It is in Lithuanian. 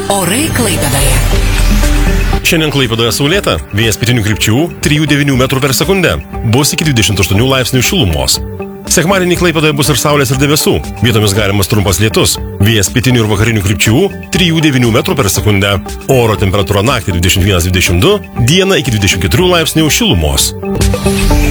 Orai Klaipėdoje. Šiandien Klaipėdoje saulėta, vėjas pietinių krypčių 3–9 metrų per sekundę, bus iki 28 laipsnių šilumos. Sekmadienį Klaipėdoje bus ir saulės ir debesų, vietomis galimas trumpas lietus, vėjas pietinių ir vakarinių krypčių 3–9 metrų per sekundę, oro temperatūra naktį 21–22, dieną iki 24 laipsnių šilumos.